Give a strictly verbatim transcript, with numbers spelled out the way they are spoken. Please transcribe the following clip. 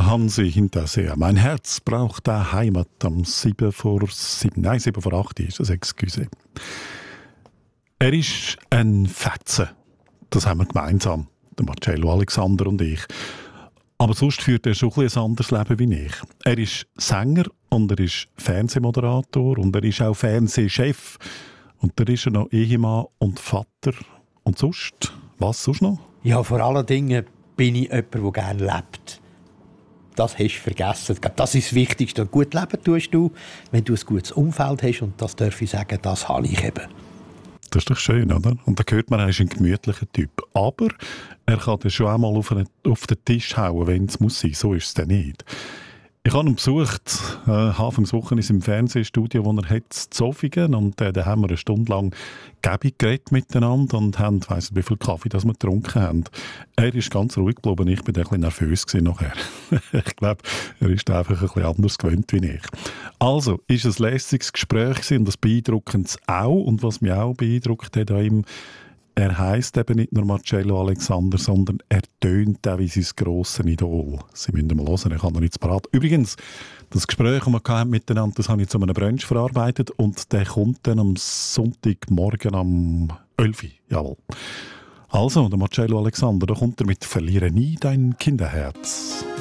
Hansi Hinterseher. Mein Herz braucht eine Heimat am sieben vor sieben, nein, sieben vor acht ist das, excuse. Er ist ein Fetze. Das haben wir gemeinsam, der Marcello Alexander und ich. Aber sonst führt er schon ein, ein anderes Leben wie ich. Er ist Sänger und er ist Fernsehmoderator und er ist auch Fernsehchef. Und er ist er noch Ehemann und Vater. Und sonst? Was sonst noch? Ja, vor allen Dingen bin ich jemand, der gerne lebt. Das hast du vergessen. Das ist das Wichtigste. Gut leben tust du, wenn du ein gutes Umfeld hast. Und das darf ich sagen, das habe ich eben. Das ist doch schön, oder? Und da hört man, er ist ein gemütlicher Typ. Aber er kann dann schon einmal auf, einen, auf den Tisch hauen, wenn es muss sein. So ist es dann nicht. Ich habe ihn besucht, äh, Anfangswoche ist im Fernsehstudio, wo er hat, in Zofingen. Und äh, da haben wir eine Stunde lang gäbig geredet miteinander und haben, ich weiss nicht, wie viel Kaffee das wir getrunken haben. Er ist ganz ruhig geblieben, ich war ein bisschen nervös nachher. Ich glaube, er ist einfach ein bisschen anders gewöhnt wie ich. Also, ist ein lässiges Gespräch gewesen und das beeindruckendes auch. Und was mich auch beeindruckt hat an ihm, er heisst eben nicht nur Marcello Alexander, sondern er tönt auch wie sein grosses Idol. Sie müssen mal hören, ich habe noch nichts parat. Übrigens, das Gespräch, das wir miteinander hatten, das habe ich zu einem Brunch verarbeitet und der kommt dann am Sonntagmorgen am elf Uhr. Jawohl. Also, der Marcello Alexander, da kommt er mit «Verliere nie dein Kinderherz».